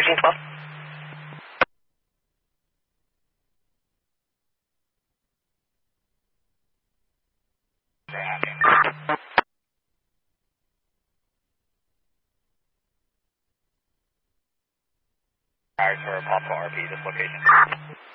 Gene 12. Alright, for possible RP, this location.